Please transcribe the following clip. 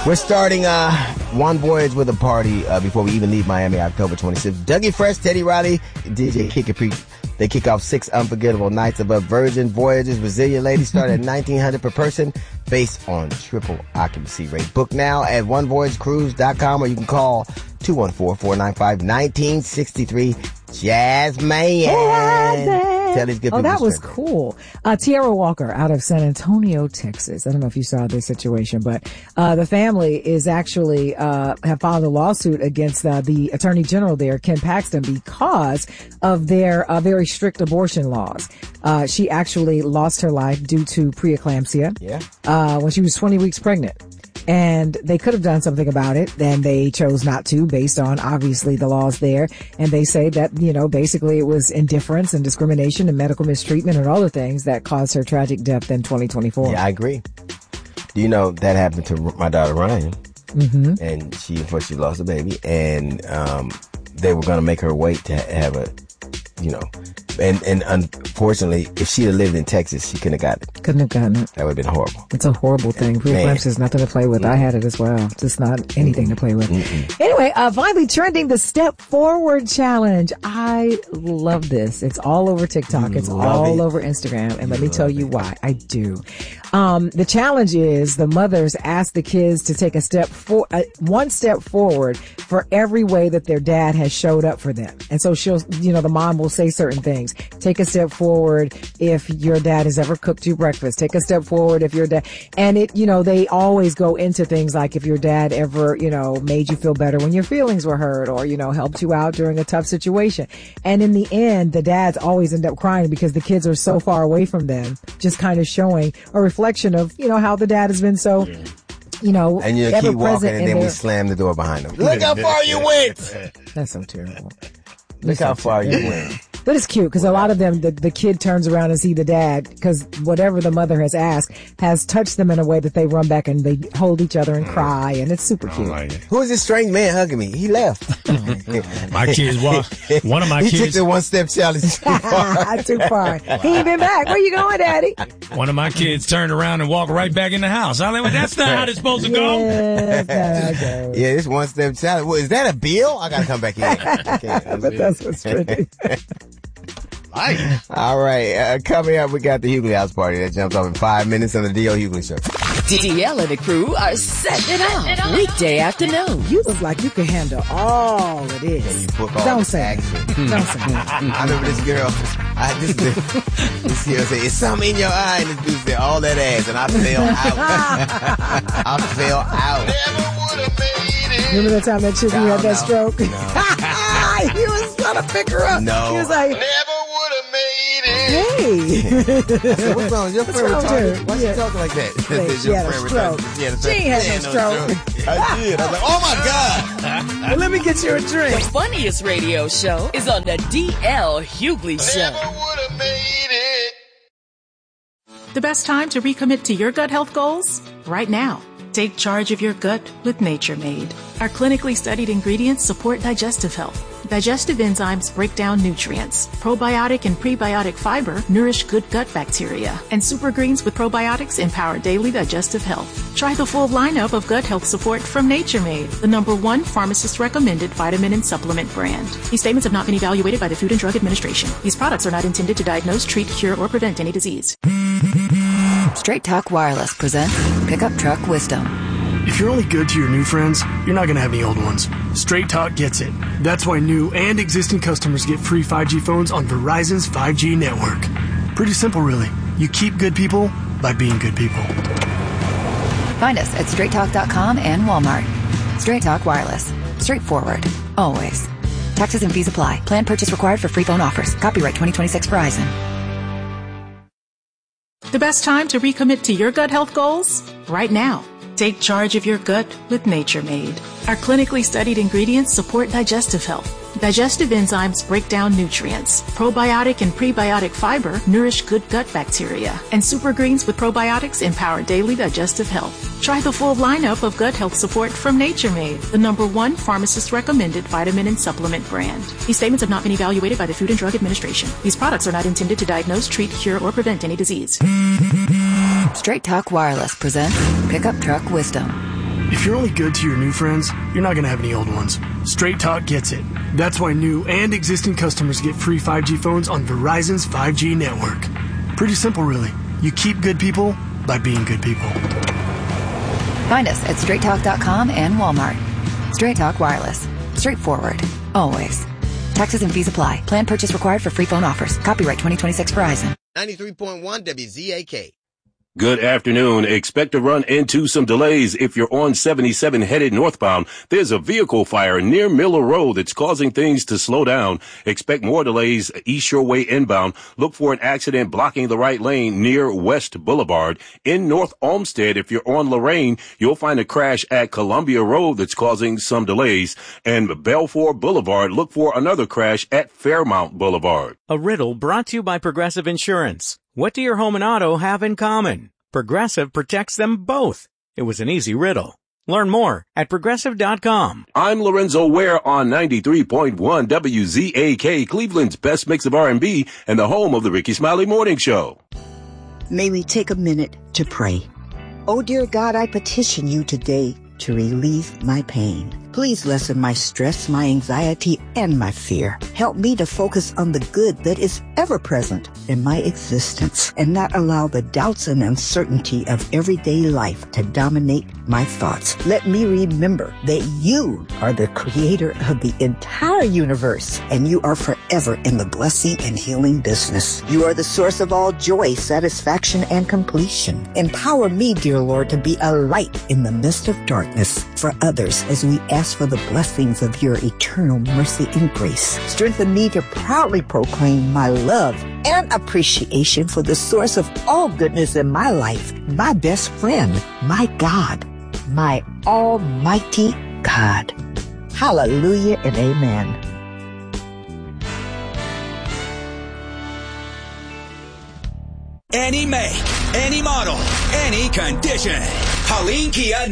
We're starting One Voyage with a party before we even leave Miami, October 26th. Dougie Fresh, Teddy Riley, DJ Kick It Pre. They kick off 6 unforgettable nights of Virgin Voyages. Resilient Ladies start at $1,900 per person based on triple occupancy rate. Book now at onevoyagecruise.com or you can call 214-495-1963. Jazzman. Oh, that was cool. Tierra Walker out of San Antonio, Texas. I don't know if you saw this situation, but the family is actually have filed a lawsuit against the Attorney General there, Ken Paxton, because of their very strict abortion laws. She actually lost her life due to preeclampsia when she was 20 weeks pregnant. And they could have done something about it, and they chose not to based on obviously the laws there. And they say that, you know, basically it was indifference and discrimination and medical mistreatment and all the things that caused her tragic death in 2024. Yeah, I agree. Do you know that happened to my daughter Ryan? Mm-hmm. And she unfortunately lost a baby, and they were going to make her wait to have a, you know, and unfortunately, if she had lived in Texas, she couldn't have gotten it. Couldn't have gotten it. That would have been horrible. It's a horrible thing. Preeclampsia is nothing to play with. I had it as well. Just not anything to play with. Anyway, finally trending the Step Forward Challenge. I love this. It's all over TikTok. It's all over Instagram. And let me tell you why. I do. The challenge is the mothers ask the kids to take one step forward for every way that their dad has showed up for them. And so she'll, you know, the mom will say certain things. Take a step forward if your dad has ever cooked you breakfast. Take a step forward if your dad, and it, you know, they always go into things like if your dad ever, you know, made you feel better when your feelings were hurt or, you know, helped you out during a tough situation. And in the end, the dads always end up crying because the kids are so far away from them, just kind of showing a reflection of, you know, how the dad has been so, you know, and you keep walking and then we slam the door behind them. Look how far you went. That's so terrible. Look how far you went. But it's cute because a lot of them, the kid turns around and see the dad because whatever the mother has asked has touched them in a way that they run back and they hold each other and cry, and it's super cute. Who is this strange man hugging me? He left. My kids, one of my kids. He took the one-step challenge too far. Too far. He ain't been back. Where you going, Daddy? One of my kids turned around and walked right back in the house. I like, that's not how it's supposed to go. Yeah, this one-step challenge. Well, is that a bill? I gotta come back in. But that's what's trending. All right, coming up, we got the Hughley House Party that jumps off in 5 minutes on the D.L. Hughley Show. DL and the crew are setting it off weekday afternoon. You look like you can handle all of this. Yeah, you book all Don't the say action. Don't say that. I remember this girl. This girl said, "It's something in your eye," and this dude said, "All that ass," and I fell out. I fell out. Remember that time that chick you had that stroke? No. He was trying to pick her up. No. He was like, never would have made it. Hey. So what's wrong? Is your friend retarded? Why she talking like that? She had a stroke. She ain't had no stroke. I did. I was like, oh my God. Well, let me get you a drink. The funniest radio show is on the DL Hughley Show. Never would have made it. The best time to recommit to your gut health goals? Right now. Take charge of your gut with Nature Made. Our clinically studied ingredients support digestive health. Digestive enzymes break down nutrients. Probiotic and prebiotic fiber nourish good gut bacteria. And super greens with probiotics empower daily digestive health. Try the full lineup of gut health support from Nature Made, the #1 pharmacist-recommended vitamin and supplement brand. These statements have not been evaluated by the Food and Drug Administration. These products are not intended to diagnose, treat, cure, or prevent any disease. Straight Talk Wireless presents Pickup Truck Wisdom. If you're only good to your new friends, you're not going to have any old ones. Straight Talk gets it. That's why new and existing customers get free 5G phones on Verizon's 5G network. Pretty simple, really. You keep good people by being good people. Find us at straighttalk.com and Walmart. Straight Talk Wireless. Straightforward. Always. Taxes and fees apply. Plan purchase required for free phone offers. Copyright 2026 Verizon. The best time to recommit to your gut health goals? Right now. Take charge of your gut with Nature Made. Our clinically studied ingredients support digestive health. Digestive enzymes break down nutrients. Probiotic and prebiotic fiber nourish good gut bacteria. And super greens with probiotics empower daily digestive health. Try the full lineup of gut health support from Nature Made, the #1 pharmacist-recommended vitamin and supplement brand. These statements have not been evaluated by the Food and Drug Administration. These products are not intended to diagnose, treat, cure, or prevent any disease. Straight Talk Wireless presents Pickup Truck Wisdom. If you're only good to your new friends, you're not going to have any old ones. Straight Talk gets it. That's why new and existing customers get free 5G phones on Verizon's 5G network. Pretty simple, really. You keep good people by being good people. Find us at straighttalk.com and Walmart. Straight Talk Wireless. Straightforward. Always. Taxes and fees apply. Plan purchase required for free phone offers. Copyright 2026 Verizon. 93.1 WZAK. Good afternoon. Expect to run into some delays if you're on 77 headed northbound. There's a vehicle fire near Miller Road that's causing things to slow down. Expect more delays East Shore Way inbound. Look for an accident blocking the right lane near West Boulevard. In North Olmsted, if you're on Lorraine, you'll find a crash at Columbia Road that's causing some delays. And Belfour Boulevard, look for another crash at Fairmount Boulevard. A riddle brought to you by Progressive Insurance. What do your home and auto have in common? Progressive protects them both. It was an easy riddle. Learn more at Progressive.com. I'm Lorenzo Ware on 93.1 WZAK, Cleveland's best mix of R&B and the home of the Ricky Smiley Morning Show. May we take a minute to pray. Oh, dear God, I petition you today to relieve my pain. Please lessen my stress, my anxiety, and my fear. Help me to focus on the good that is ever present in my existence and not allow the doubts and uncertainty of everyday life to dominate my thoughts. Let me remember that you are the creator of the entire universe and you are forever in the blessing and healing business. You are the source of all joy, satisfaction, and completion. Empower me, dear Lord, to be a light in the midst of darkness for others as we ask for the blessings of your eternal mercy and grace. Strengthen me to proudly proclaim my love and appreciation for the source of all goodness in my life, my best friend, my God, my almighty God. Hallelujah and amen. Any make, any model, any condition. Helene Kia